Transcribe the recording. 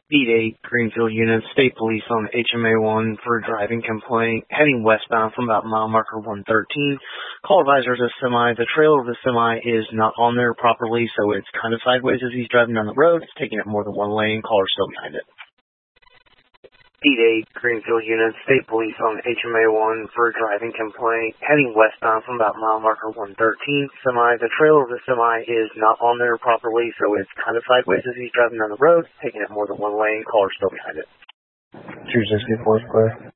Beat 8, Greenfield unit, State Police on HMA 1 for a driving complaint, heading westbound from about mile marker 113. Call advisor is a semi. The trailer of the semi is not on there properly, so it's kind of sideways as he's driving down the road. It's taking up more than one lane. Caller still behind it. Beat 8, Greenfield unit, State Police on HMA 1 for a driving complaint, heading westbound from about mile marker 113. Semi. The trailer of the semi is not on there properly, so it's kind of sideways as he's driving down the road, taking up more than one lane. Caller still behind it. 264 square.